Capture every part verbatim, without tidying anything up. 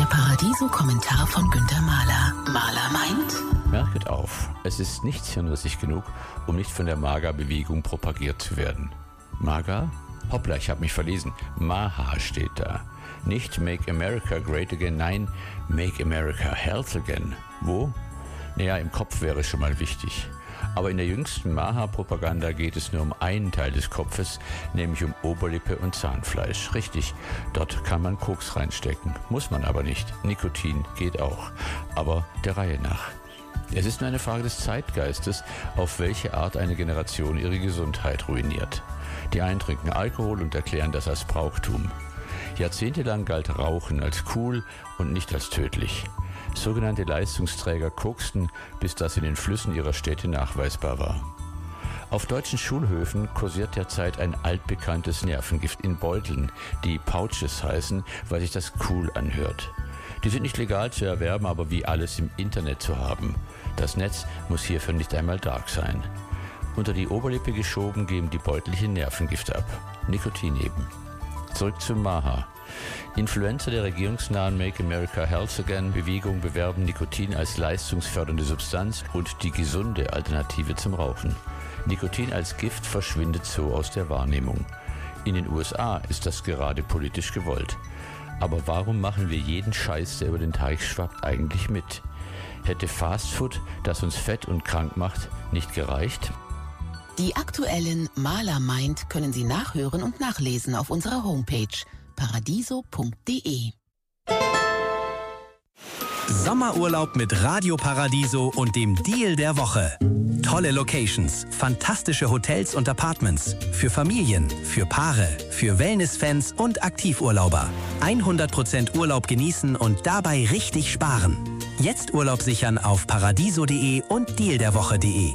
Paradiso-Kommentar von Günther Mahler. Mahler meint... Merket auf, es ist nicht hirnrissig genug, um nicht von der MAGA-Bewegung propagiert zu werden. MAGA? Hoppla, ich habe mich verlesen. MAHA steht da. Nicht Make America Great Again, nein, Make America Health Again. Wo? Naja, im Kopf wäre schon mal wichtig. Aber in der jüngsten MAHA-Propaganda geht es nur um einen Teil des Kopfes, nämlich um Oberlippe und Zahnfleisch. Richtig, dort kann man Koks reinstecken. Muss man aber nicht. Nikotin geht auch. Aber der Reihe nach. Es ist nur eine Frage des Zeitgeistes, auf welche Art eine Generation ihre Gesundheit ruiniert. Die einen trinken Alkohol und erklären das als Brauchtum. Jahrzehntelang galt Rauchen als cool und nicht als tödlich. Sogenannte Leistungsträger koksten, bis das in den Flüssen ihrer Städte nachweisbar war. Auf deutschen Schulhöfen kursiert derzeit ein altbekanntes Nervengift in Beuteln, die Pouches heißen, weil sich das cool anhört. Die sind nicht legal zu erwerben, aber wie alles im Internet zu haben. Das Netz muss hierfür nicht einmal dark sein. Unter die Oberlippe geschoben geben die Beutelchen Nervengifte ab. Nikotin eben. Zurück zu MAHA. Influencer der regierungsnahen Make America Health Again Bewegung bewerben Nikotin als leistungsfördernde Substanz und die gesunde Alternative zum Rauchen. Nikotin als Gift verschwindet so aus der Wahrnehmung. In den U S A ist das gerade politisch gewollt. Aber warum machen wir jeden Scheiß, der über den Teich schwappt, eigentlich mit? Hätte Fastfood, das uns fett und krank macht, nicht gereicht? Die aktuellen Mahler meint können Sie nachhören und nachlesen auf unserer Homepage paradiso punkt de. Sommerurlaub mit Radio Paradiso und dem Deal der Woche. Tolle Locations, fantastische Hotels und Apartments. Für Familien, für Paare, für Wellness-Fans und Aktivurlauber. hundert Prozent Urlaub genießen und dabei richtig sparen. Jetzt Urlaub sichern auf paradiso punkt de und deal der woche punkt de.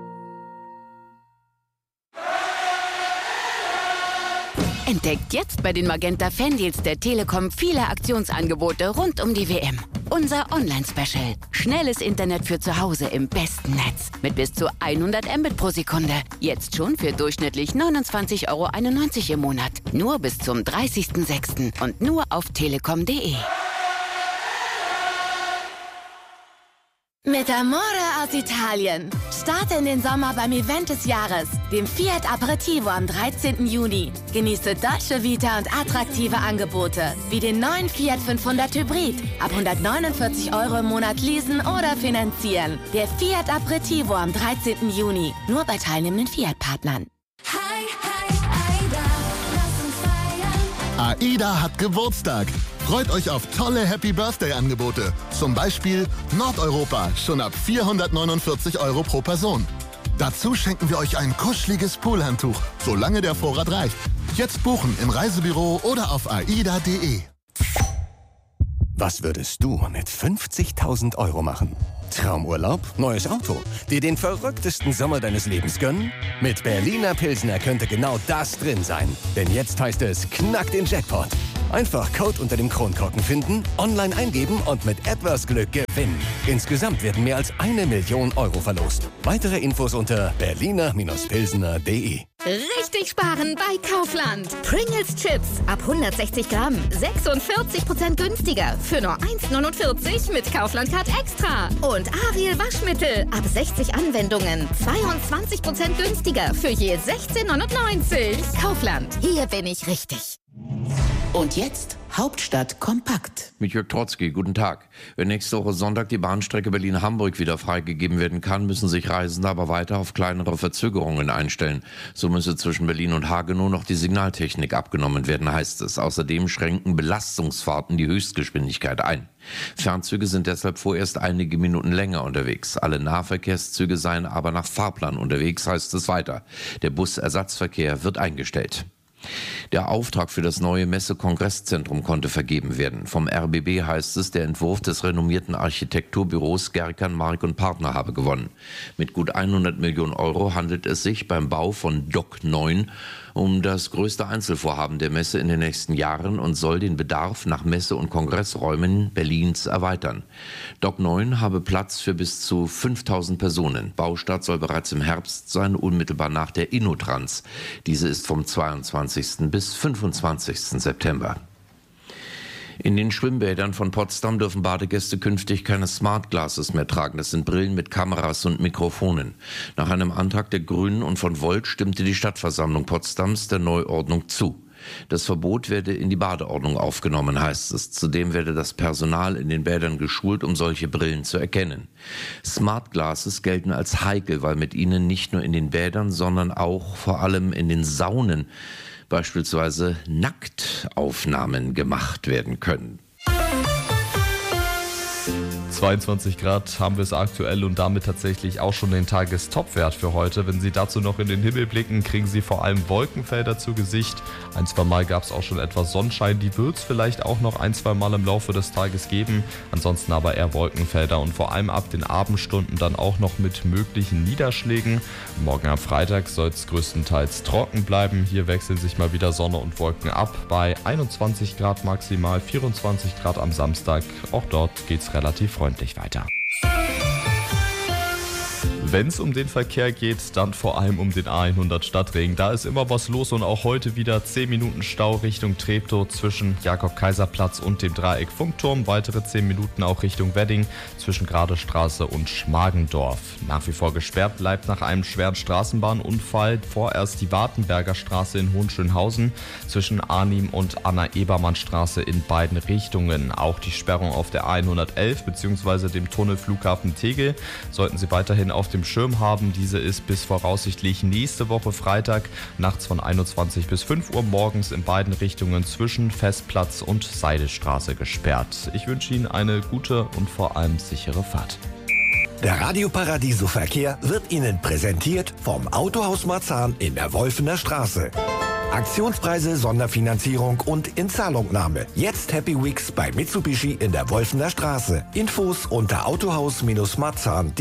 Entdeckt jetzt bei den Magenta Fandeals der Telekom viele Aktionsangebote rund um die W M. Unser Online-Special. Schnelles Internet für zu Hause im besten Netz. Mit bis zu hundert Mbit pro Sekunde. Jetzt schon für durchschnittlich neunundzwanzig Euro einundneunzig im Monat. Nur bis zum dreißigsten sechsten und nur auf telekom punkt de. Mit Amore aus Italien. Starte in den Sommer beim Event des Jahres, dem Fiat Aperitivo am dreizehnten Juni. Genieße Dolce Vita und attraktive Angebote, wie den neuen Fiat fünfhundert Hybrid. Ab hundertneunundvierzig Euro im Monat leasen oder finanzieren. Der Fiat Aperitivo am dreizehnten Juni. Nur bei teilnehmenden Fiat-Partnern. Hi, hi, Aida, lass uns feiern. AIDA hat Geburtstag. Freut euch auf tolle Happy Birthday-Angebote. Zum Beispiel Nordeuropa, schon ab vierhundertneunundvierzig Euro pro Person. Dazu schenken wir euch ein kuscheliges Poolhandtuch, solange der Vorrat reicht. Jetzt buchen im Reisebüro oder auf aida punkt de. Was würdest du mit fünfzigtausend Euro machen? Traumurlaub? Neues Auto? Dir den verrücktesten Sommer deines Lebens gönnen? Mit Berliner Pilsner könnte genau das drin sein. Denn jetzt heißt es, knack den Jackpot. Einfach Code unter dem Kronkorken finden, online eingeben und mit etwas Glück gewinnen. Insgesamt werden mehr als eine Million Euro verlost. Weitere Infos unter berliner Pilsner punkt de. Richtig sparen bei Kaufland. Pringles Chips ab hundertsechzig Gramm. sechsundvierzig Prozent günstiger. Für nur eins neunundvierzig mit Kaufland Card Extra. Und Ariel Waschmittel ab sechzig Anwendungen. zweiundzwanzig Prozent günstiger. Für je sechzehn neunundneunzig. Kaufland. Hier bin ich richtig. Und jetzt Hauptstadt kompakt. Mit Jörg Trotzki, guten Tag. Wenn nächste Woche Sonntag die Bahnstrecke Berlin-Hamburg wieder freigegeben werden kann, müssen sich Reisende aber weiter auf kleinere Verzögerungen einstellen. So müsse zwischen Berlin und Hagenow noch die Signaltechnik abgenommen werden, heißt es. Außerdem schränken Belastungsfahrten die Höchstgeschwindigkeit ein. Fernzüge sind deshalb vorerst einige Minuten länger unterwegs. Alle Nahverkehrszüge seien aber nach Fahrplan unterwegs, heißt es weiter. Der Busersatzverkehr wird eingestellt. Der Auftrag für das neue Messe-Kongress-Zentrum konnte vergeben werden. Vom R B B heißt es, der Entwurf des renommierten Architekturbüros Gerkan, Mark und Partner habe gewonnen. Mit gut hundert Millionen Euro handelt es sich beim Bau von Dock neun um das größte Einzelvorhaben der Messe in den nächsten Jahren und soll den Bedarf nach Messe- und Kongressräumen Berlins erweitern. Dock neun habe Platz für bis zu fünftausend Personen. Baustart soll bereits im Herbst sein, unmittelbar nach der InnoTrans. Diese ist vom zweiundzwanzigsten bis fünfundzwanzigsten September. In den Schwimmbädern von Potsdam dürfen Badegäste künftig keine Smart Glasses mehr tragen. Das sind Brillen mit Kameras und Mikrofonen. Nach einem Antrag der Grünen und von Volt stimmte die Stadtversammlung Potsdams der Neuordnung zu. Das Verbot werde in die Badeordnung aufgenommen, heißt es. Zudem werde das Personal in den Bädern geschult, um solche Brillen zu erkennen. Smart Glasses gelten als heikel, weil mit ihnen nicht nur in den Bädern, sondern auch vor allem in den Saunen beispielsweise Nacktaufnahmen gemacht werden können. zweiundzwanzig Grad haben wir es aktuell und damit tatsächlich auch schon den Tagestopwert für heute. Wenn Sie dazu noch in den Himmel blicken, kriegen Sie vor allem Wolkenfelder zu Gesicht. Ein, zwei Mal gab es auch schon etwas Sonnenschein. Die wird es vielleicht auch noch ein, zwei Mal im Laufe des Tages geben. Ansonsten aber eher Wolkenfelder und vor allem ab den Abendstunden dann auch noch mit möglichen Niederschlägen. Morgen am Freitag soll es größtenteils trocken bleiben. Hier wechseln sich mal wieder Sonne und Wolken ab. Bei einundzwanzig Grad maximal, vierundzwanzig Grad am Samstag. Auch dort geht es relativ freundlich weiter. Wenn es um den Verkehr geht, dann vor allem um den A hundert Stadtring. Da ist immer was los und auch heute wieder zehn Minuten Stau Richtung Treptow zwischen Jakob-Kaiser-Platz und dem Dreieck Funkturm. Weitere zehn Minuten auch Richtung Wedding zwischen Gradestraße und Schmargendorf. Nach wie vor gesperrt bleibt nach einem schweren Straßenbahnunfall vorerst die Wartenberger Straße in Hohenschönhausen zwischen Arnim und Anna-Ebermann-Straße in beiden Richtungen. Auch die Sperrung auf der A hundertelf bzw. dem Tunnel Flughafen Tegel sollten Sie weiterhin auf dem Schirm haben. Diese ist bis voraussichtlich nächste Woche Freitag nachts von einundzwanzig bis fünf Uhr morgens in beiden Richtungen zwischen Festplatz und Seidestraße gesperrt. Ich wünsche Ihnen eine gute und vor allem sichere Fahrt. Der Radio Paradiso Verkehr wird Ihnen präsentiert vom Autohaus Marzahn in der Wolfener Straße. Aktionspreise, Sonderfinanzierung und Inzahlungnahme. Jetzt Happy Weeks bei Mitsubishi in der Wolfener Straße. Infos unter autohaus Marzahn punkt de.